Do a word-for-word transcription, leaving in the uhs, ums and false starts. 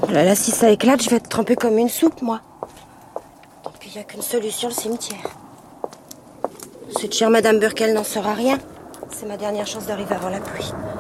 Oh là là, si ça éclate, je vais être trempée comme une soupe, moi. Tant pis, il n'y a qu'une solution, le cimetière. Cette chère Madame Burke, elle n'en saura rien. C'est ma dernière chance d'arriver avant la pluie.